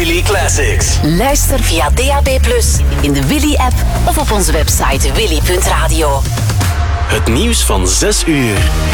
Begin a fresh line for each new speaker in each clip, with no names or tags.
Willy Classics.
Luister via DAB+, in de Willy-app of op onze website willy.radio.
Het nieuws van 6 uur.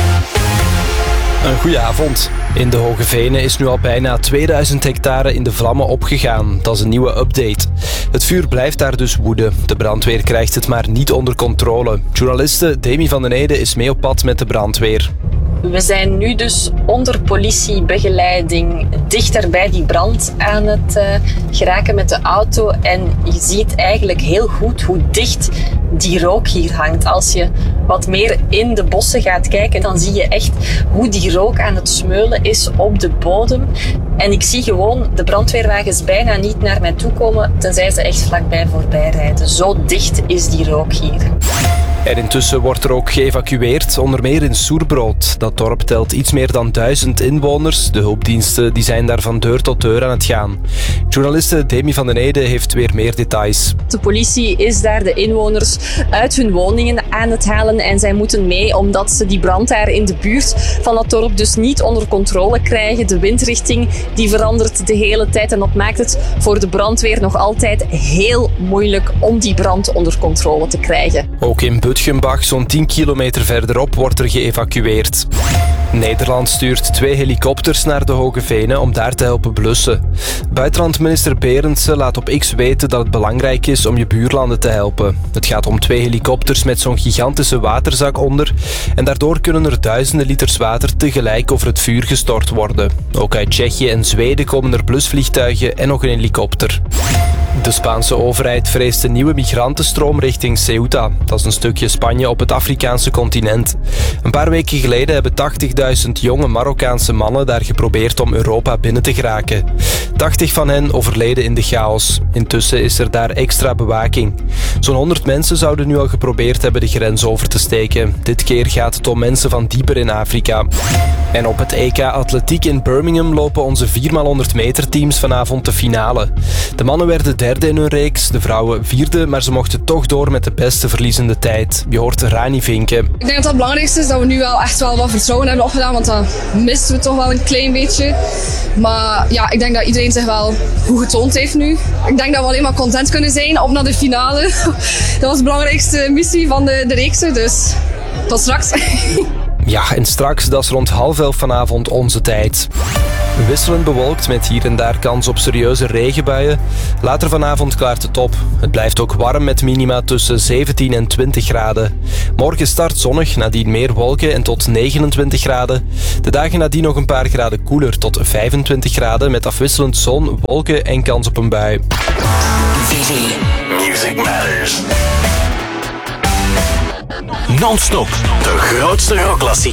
Een goeie avond. In de Hoge Venen is nu al bijna 2000 hectare in de vlammen opgegaan. Dat is een nieuwe update. Het vuur blijft daar dus woeden. De brandweer krijgt het maar niet onder controle. Journaliste Demi van den Ede is mee op pad met de brandweer.
We zijn nu dus onder politiebegeleiding dichter bij die brand aan het geraken met de auto. En je ziet eigenlijk heel goed hoe dicht die rook hier hangt. Als je wat meer in de bossen gaat kijken, dan zie je echt hoe die rook aan het smeulen is op de bodem. En ik zie gewoon de brandweerwagens bijna niet naar mij toe komen, tenzij ze echt vlakbij voorbij rijden. Zo dicht is die rook hier.
En intussen wordt er ook geëvacueerd, onder meer in Soerbrood. Dat dorp telt iets meer dan 1000 inwoners. De hulpdiensten die zijn daar van deur tot deur aan het gaan. Journaliste Demi van den Ede heeft weer meer details.
De politie is daar de inwoners uit hun woningen aan het halen en zij moeten mee omdat ze die brand daar in de buurt van dat dorp dus niet onder controle krijgen. De windrichting die verandert de hele tijd en dat maakt het voor de brandweer nog altijd heel moeilijk om die brand onder controle te krijgen.
Ook in Butgenbach, zo'n 10 kilometer verderop, wordt er geëvacueerd. Nederland stuurt 2 helikopters naar de Hoge Venen om daar te helpen blussen. Buitenlandminister Berendsen laat op X weten dat het belangrijk is om je buurlanden te helpen. Het gaat om 2 helikopters met zo'n gigantische waterzak onder en daardoor kunnen er duizenden liters water tegelijk over het vuur gestort worden. Ook uit Tsjechië en Zweden komen er blusvliegtuigen en nog een helikopter. De Spaanse overheid vreest een nieuwe migrantenstroom richting Ceuta. Dat is een stukje Spanje op het Afrikaanse continent. Een paar weken geleden hebben 80.000 jonge Marokkaanse mannen daar geprobeerd om Europa binnen te geraken. 80 van hen overleden in de chaos. Intussen is er daar extra bewaking. Zo'n 100 mensen zouden nu al geprobeerd hebben de grens over te steken. Dit keer gaat het om mensen van dieper in Afrika. En op het EK Atletiek in Birmingham lopen onze 4x100 meter teams vanavond de finale. De mannen werden derde in hun reeks, de vrouwen vierde, maar ze mochten toch door met de beste verliezende tijd. Je hoort Rani Vinken.
Ik denk dat het belangrijkste is dat we nu wel echt wel wat vertrouwen hebben opgedaan, want dat misten we toch wel een klein beetje. Maar ja, ik denk dat iedereen zich wel goed getoond heeft nu. Ik denk dat we alleen maar content kunnen zijn op naar de finale. Dat was de belangrijkste missie van de reeksen, dus tot straks.
Ja, en straks, dat is rond 10:30 vanavond onze tijd. Wisselend bewolkt met hier en daar kans op serieuze regenbuien. Later vanavond klaart het op. Het blijft ook warm met minima tussen 17 en 20 graden. Morgen start zonnig, nadien meer wolken en tot 29 graden. De dagen nadien nog een paar graden koeler tot 25 graden met afwisselend zon, wolken en kans op een bui.
Willy. Music Matters. Non-stop de grootste rockklassiekers.